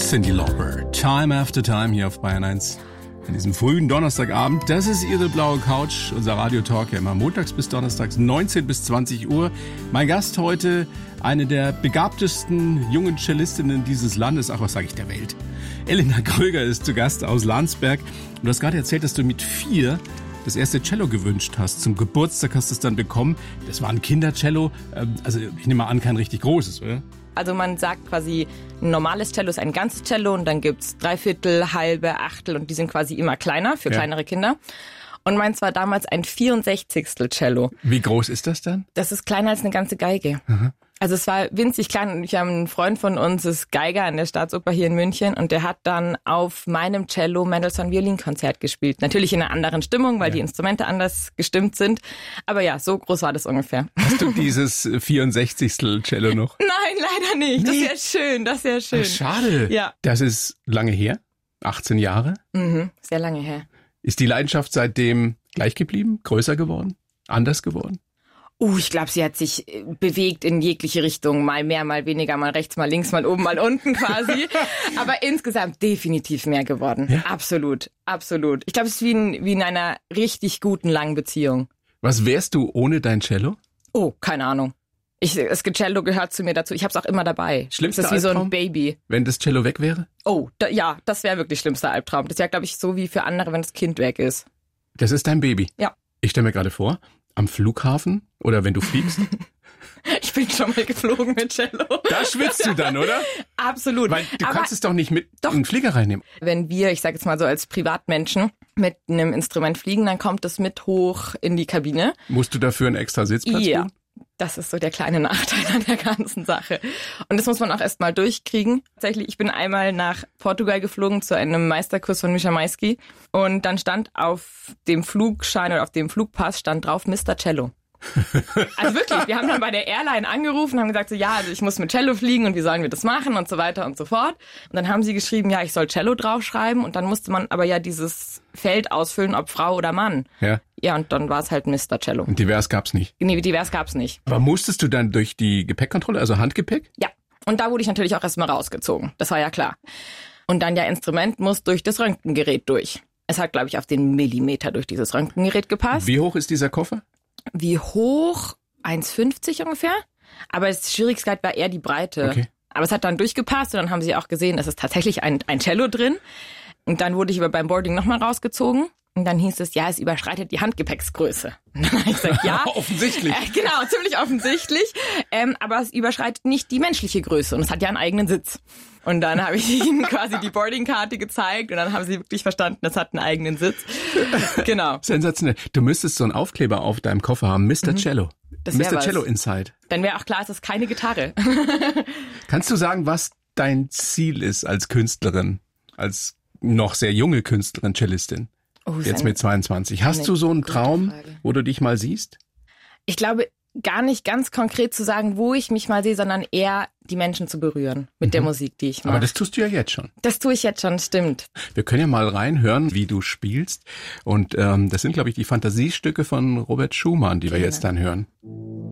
Cyndi Lauper, Time After Time hier auf Bayern 1. An diesem frühen Donnerstagabend. Das ist Ihre blaue Couch, unser Radiotalk, ja immer montags bis donnerstags, 19 bis 20 Uhr. Mein Gast heute, eine der begabtesten jungen Cellistinnen dieses Landes, ach was sage ich, der Welt. Elena Kröger ist zu Gast aus Landsberg. Und du hast gerade erzählt, dass du mit 4 das erste Cello gewünscht hast. Zum Geburtstag hast du es dann bekommen. Das war ein Kindercello, also ich nehme mal an, kein richtig großes, oder? Also man sagt quasi, ein normales Cello ist ein ganzes Cello und dann gibt's Dreiviertel, halbe, Achtel und die sind quasi immer kleiner für kleinere Kinder. Und meins war damals ein 64. Cello. Wie groß ist das dann? Das ist kleiner als eine ganze Geige. Aha. Also es war winzig klein und ich habe einen Freund von uns, ist Geiger an der Staatsoper hier in München und der hat dann auf meinem Cello Mendelssohn Violinkonzert gespielt. Natürlich in einer anderen Stimmung, weil die Instrumente anders gestimmt sind. Aber ja, so groß war das ungefähr. Hast du dieses 64. Cello noch? Nein, leider nicht. Nee. Das wäre schön, das wäre schön. Ach, schade. Ja. Das ist lange her, 18 Jahre. Sehr lange her. Ist die Leidenschaft seitdem gleich geblieben, größer geworden, anders geworden? Ich glaube, sie hat sich bewegt in jegliche Richtung. Mal mehr, mal weniger, mal rechts, mal links, mal oben, mal unten quasi. Aber insgesamt definitiv mehr geworden. Ja? Absolut, absolut. Ich glaube, es ist wie in einer richtig guten, langen Beziehung. Was wärst du ohne dein Cello? Keine Ahnung. Das Cello gehört zu mir dazu. Ich habe es auch immer dabei. Schlimmster Das ist wie Albtraum? so ein Baby. Wenn das Cello weg wäre? Ja, das wäre wirklich schlimmster Albtraum. Das wäre, glaube ich, so wie für andere, wenn das Kind weg ist. Das ist dein Baby? Ja. Ich stelle mir gerade vor, am Flughafen oder wenn du fliegst. Ich bin schon mal geflogen mit Cello. Da schwitzt du dann, oder? Absolut. Weil du kannst es doch nicht mit in den Flieger reinnehmen. Wenn wir, ich sage jetzt mal so als Privatmenschen, mit einem Instrument fliegen, dann kommt es mit hoch in die Kabine. Musst du dafür einen extra Sitzplatz buchen? Das ist so der kleine Nachteil an der ganzen Sache. Und das muss man auch erst mal durchkriegen. Tatsächlich, ich bin einmal nach Portugal geflogen zu einem Meisterkurs von Mischa Maisky und dann stand auf dem Flugschein oder auf dem Flugpass stand drauf Mr. Cello. Also wirklich, wir haben dann bei der Airline angerufen und haben gesagt, so ja, also ich muss mit Cello fliegen und wie sollen wir das machen und so weiter und so fort. Und dann haben sie geschrieben, ja, ich soll Cello draufschreiben und dann musste man aber ja dieses Feld ausfüllen, ob Frau oder Mann. Ja. Ja, und dann war es halt Mr. Cello. Und divers gab's nicht? Nee, divers gab's nicht. Aber musstest du dann durch die Gepäckkontrolle, also Handgepäck? Ja, und da wurde ich natürlich auch erstmal rausgezogen. Das war ja klar. Und dann ja, Instrument muss durch das Röntgengerät durch. Es hat, glaube ich, auf den Millimeter durch dieses Röntgengerät gepasst. Wie hoch ist dieser Koffer? Wie hoch? 1,50 ungefähr. Aber das Schwierigste war eher die Breite. Okay. Aber es hat dann durchgepasst und dann haben sie auch gesehen, es ist tatsächlich ein Cello drin. Und dann wurde ich aber beim Boarding nochmal rausgezogen. Und dann hieß es, ja, es überschreitet die Handgepäcksgröße. Und dann habe ich gesagt, ja. Offensichtlich. Genau, ziemlich offensichtlich. Aber es überschreitet nicht die menschliche Größe und es hat ja einen eigenen Sitz. Und dann habe ich ihnen quasi die Boardingkarte gezeigt und dann haben sie wirklich verstanden, es hat einen eigenen Sitz. Genau. Sensationell. Du müsstest so einen Aufkleber auf deinem Koffer haben, Mr. Cello. Das wär Mr. was. Cello Inside. Dann wäre auch klar, es ist keine Gitarre. Kannst du sagen, was dein Ziel ist als Künstlerin, als noch sehr junge Künstlerin, Cellistin? Jetzt mit 22. Hast du so einen Traum, wo du dich mal siehst? Ich glaube, gar nicht ganz konkret zu sagen, wo ich mich mal sehe, sondern eher die Menschen zu berühren mit der Musik, die ich mache. Aber das tust du ja jetzt schon. Das tue ich jetzt schon, stimmt. Wir können ja mal reinhören, wie du spielst. Und das sind, glaube ich, die Fantasiestücke von Robert Schumann, die wir jetzt dann hören.